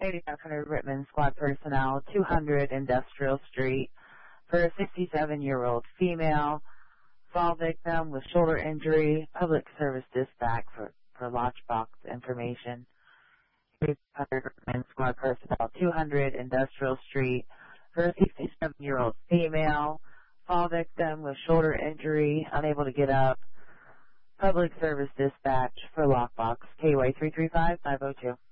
8500 Rittman Squad Personnel, 200 Industrial Street, for a 67-year-old female. Fall victim with shoulder injury. Public service dispatch for Lockbox information. 8500 Rittman Squad Personnel, 200 Industrial Street, for a 67-year-old female. Fall victim with shoulder injury, unable to get up. Public service dispatch for Lockbox, KY 335502.